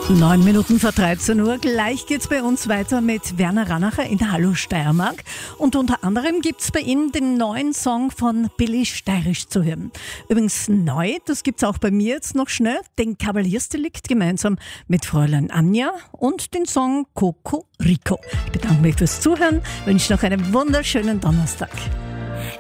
9 Minuten vor 13 Uhr. Gleich geht's bei uns weiter mit Werner Ranacher in Hallo Steiermark. Und unter anderem gibt's bei ihm den neuen Song von Billy Steirisch zu hören. Übrigens neu, das gibt's auch bei mir jetzt noch schnell, den Kavaliersdelikt gemeinsam mit Fräulein Anja und den Song Coco Rico. Ich bedanke mich fürs Zuhören, wünsche noch einen wunderschönen Donnerstag.